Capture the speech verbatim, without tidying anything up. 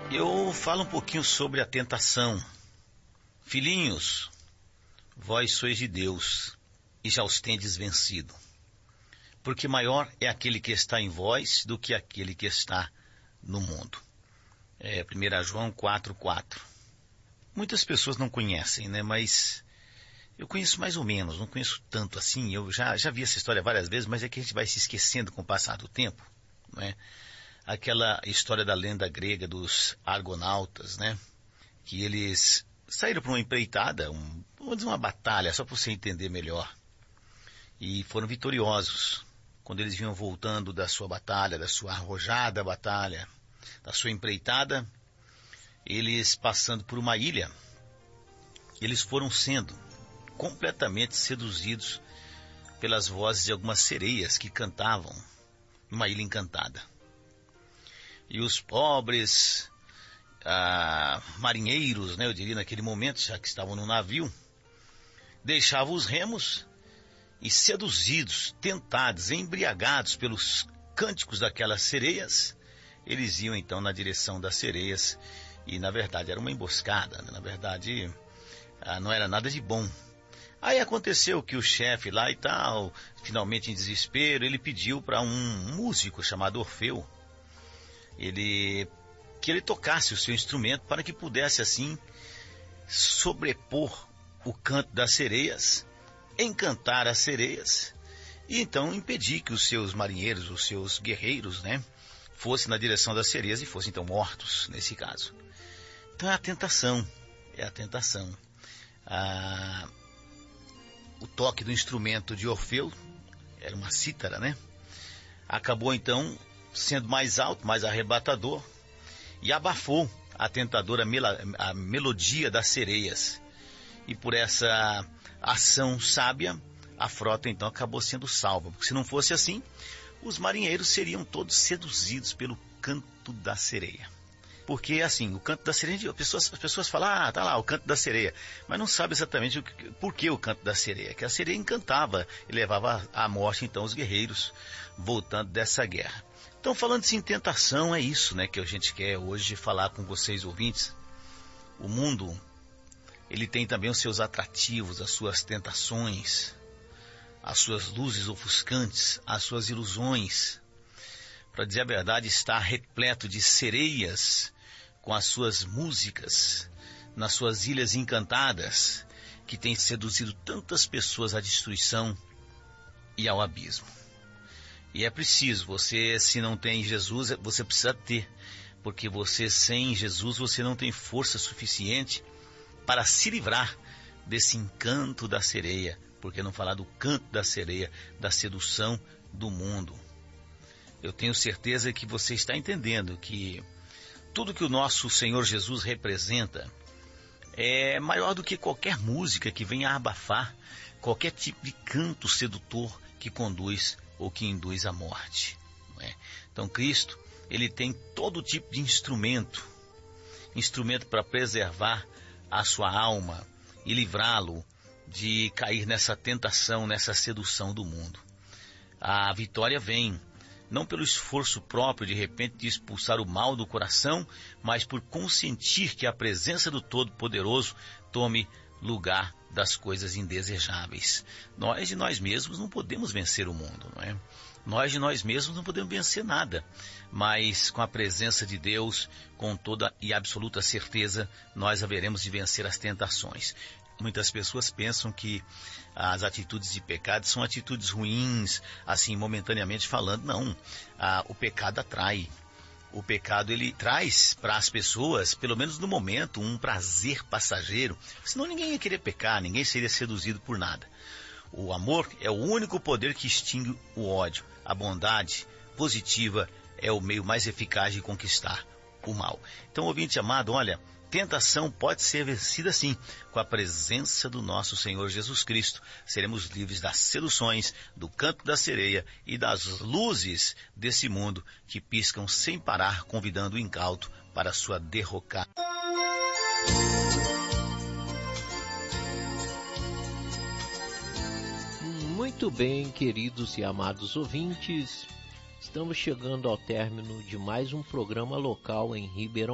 Eu falo um pouquinho sobre a tentação. Filhinhos, vós sois de Deus e já os tendes vencido. Porque maior é aquele que está em vós do que aquele que está no mundo. É primeiro João quatro, quatro. Muitas pessoas não conhecem, né? Mas eu conheço mais ou menos, não conheço tanto assim. Eu já, já vi essa história várias vezes, mas é que a gente vai se esquecendo com o passar do tempo, não é? Aquela história da lenda grega dos argonautas, né? Que eles saíram para uma empreitada, um, vamos dizer uma batalha, só para você entender melhor. E foram vitoriosos. Quando eles vinham voltando da sua batalha, da sua arrojada batalha, da sua empreitada, eles passando por uma ilha, eles foram sendo completamente seduzidos pelas vozes de algumas sereias que cantavam numa ilha encantada. E os pobres ah, marinheiros, né, eu diria naquele momento, já que estavam no navio, deixavam os remos e seduzidos, tentados, embriagados pelos cânticos daquelas sereias, eles iam então na direção das sereias e na verdade era uma emboscada, né? Na verdade ah, não era nada de bom. Aí aconteceu que o chefe lá e tal, finalmente em desespero, ele pediu para um músico chamado Orfeu, ele, que ele tocasse o seu instrumento para que pudesse assim sobrepor o canto das sereias, encantar as sereias e então impedir que os seus marinheiros, os seus guerreiros, né, fossem na direção das sereias e fossem então mortos nesse caso. Então é a tentação, é a tentação. Ah, o toque do instrumento de Orfeu, era uma cítara, né? Acabou então sendo mais alto, mais arrebatador, e abafou a tentadora mela, a melodia das sereias. E por essa ação sábia, a frota então acabou sendo salva. Porque se não fosse assim, os marinheiros seriam todos seduzidos pelo canto da sereia. Porque assim, o canto da sereia, as pessoas, as pessoas falam, ah, tá lá, o canto da sereia. Mas não sabe exatamente o que, por que o canto da sereia. Que a sereia encantava e levava à morte então os guerreiros voltando dessa guerra. Então, falando-se em tentação, é isso, né, que a gente quer hoje falar com vocês, ouvintes. O mundo, ele tem também os seus atrativos, as suas tentações, as suas luzes ofuscantes, as suas ilusões. Para dizer a verdade, está repleto de sereias com as suas músicas, nas suas ilhas encantadas, que tem seduzido tantas pessoas à destruição e ao abismo. E é preciso, você se não tem Jesus, você precisa ter, porque você sem Jesus, você não tem força suficiente para se livrar desse encanto da sereia, porque não falar do canto da sereia, da sedução do mundo. Eu tenho certeza que você está entendendo que tudo que o nosso Senhor Jesus representa é maior do que qualquer música que venha a abafar qualquer tipo de canto sedutor que conduz ou que induz à morte, não é? Então Cristo, ele tem todo tipo de instrumento, instrumento para preservar a sua alma e livrá-lo de cair nessa tentação, nessa sedução do mundo. A vitória vem não pelo esforço próprio de repente de expulsar o mal do coração, mas por consentir que a presença do Todo-Poderoso tome lugar das coisas indesejáveis. Nós de nós mesmos não podemos vencer o mundo, não é? Nós de nós mesmos não podemos vencer nada, mas com a presença de Deus, com toda e absoluta certeza, nós haveremos de vencer as tentações. Muitas pessoas pensam que as atitudes de pecado são atitudes ruins, assim, momentaneamente falando. Não, ah, o pecado atrai. O pecado, ele traz para as pessoas, pelo menos no momento, um prazer passageiro. Senão ninguém ia querer pecar, ninguém seria seduzido por nada. O amor é o único poder que extingue o ódio. A bondade positiva é o meio mais eficaz de conquistar o mal. Então, ouvinte amado, olha, tentação pode ser vencida sim, com a presença do nosso Senhor Jesus Cristo. Seremos livres das seduções, do canto da sereia e das luzes desse mundo que piscam sem parar, convidando o incauto para a sua derrocada. Muito bem, queridos e amados ouvintes, estamos chegando ao término de mais um programa local em Ribeirão